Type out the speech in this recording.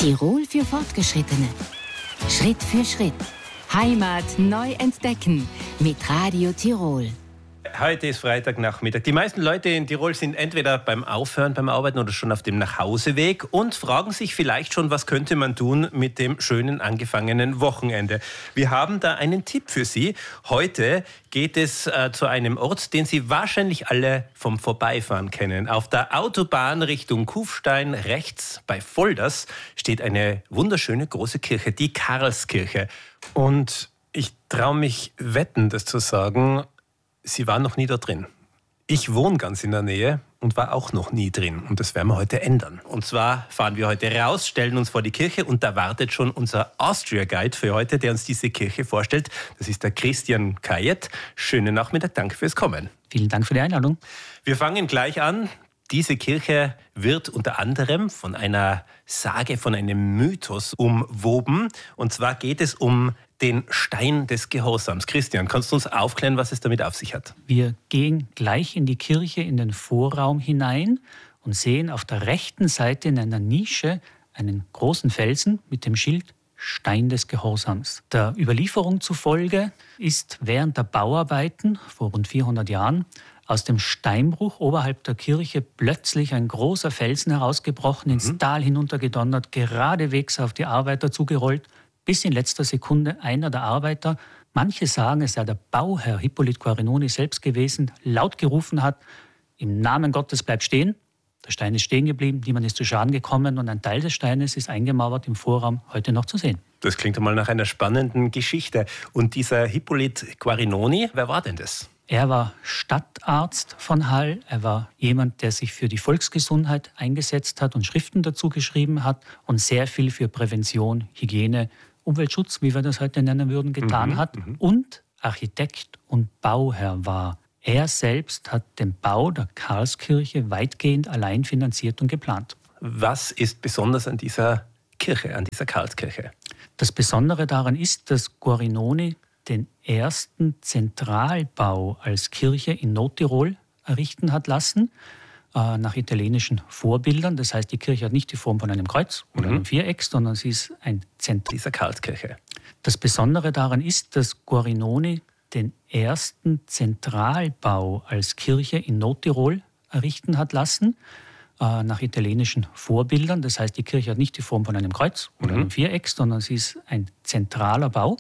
Tirol für Fortgeschrittene. Schritt für Schritt. Heimat neu entdecken mit Radio Tirol. Heute ist Freitagnachmittag. Die meisten Leute in Tirol sind entweder beim Aufhören, beim Arbeiten oder schon auf dem Nachhauseweg und fragen sich vielleicht schon, was könnte man tun mit dem schönen angefangenen Wochenende. Wir haben da einen Tipp für Sie. Heute geht es zu einem Ort, den Sie wahrscheinlich alle vom Vorbeifahren kennen. Auf der Autobahn Richtung Kufstein rechts bei Volders steht eine wunderschöne große Kirche, die Karlskirche. Und ich traue mich wetten, das zu sagen, Sie waren noch nie da drin. Ich wohne ganz in der Nähe und war auch noch nie drin. Und das werden wir heute ändern. Und zwar fahren wir heute raus, stellen uns vor die Kirche und da wartet schon unser Austria-Guide für heute, der uns diese Kirche vorstellt. Das ist der Christian Kajet. Schönen Nachmittag, danke fürs Kommen. Vielen Dank für die Einladung. Wir fangen gleich an. Diese Kirche wird unter anderem von einer Sage, von einem Mythos umwoben. Und zwar geht es um den Stein des Gehorsams. Christian, kannst du uns aufklären, was es damit auf sich hat? Wir gehen gleich in die Kirche, in den Vorraum hinein und sehen auf der rechten Seite in einer Nische einen großen Felsen mit dem Schild Stein des Gehorsams. Der Überlieferung zufolge ist während der Bauarbeiten vor rund 400 Jahren aus dem Steinbruch oberhalb der Kirche plötzlich ein großer Felsen herausgebrochen, ins Tal hinuntergedonnert, geradewegs auf die Arbeiter zugerollt, bis in letzter Sekunde einer der Arbeiter, manche sagen, es sei der Bauherr Hippolyt Guarinoni selbst gewesen, laut gerufen hat, im Namen Gottes bleibt stehen. Der Stein ist stehen geblieben, niemand ist zu Schaden gekommen und ein Teil des Steines ist eingemauert im Vorraum heute noch zu sehen. Das klingt einmal nach einer spannenden Geschichte. Und dieser Hippolyt Guarinoni, wer war denn das? Er war Stadtarzt von Hall. Er war jemand, der sich für die Volksgesundheit eingesetzt hat und Schriften dazu geschrieben hat und sehr viel für Prävention, Hygiene, Umweltschutz, wie wir das heute nennen würden, getan hat. Und Architekt und Bauherr war. Er selbst hat den Bau der Karlskirche weitgehend allein finanziert und geplant. Was ist besonders an dieser Kirche, an dieser Karlskirche? Das Besondere daran ist, dass Guarinoni den ersten Zentralbau als Kirche in Nordtirol errichten hat lassen, nach italienischen Vorbildern. Das heißt, die Kirche hat nicht die Form von einem Kreuz oder einem Viereck, sondern sie ist ein Zentrum dieser Karlskirche. Das Besondere daran ist, dass Guarinoni den ersten Zentralbau als Kirche in Nordtirol errichten hat lassen, nach italienischen Vorbildern. Das heißt, die Kirche hat nicht die Form von einem Kreuz oder einem Viereck, sondern sie ist ein zentraler Bau.